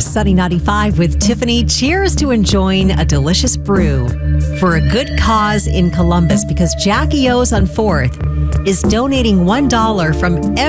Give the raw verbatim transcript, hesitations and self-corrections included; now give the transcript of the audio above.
Sunny ninety-five with Tiffany. Cheers to enjoying a delicious brew for a good cause in Columbus, because Jackie O's on fourth is donating one dollar from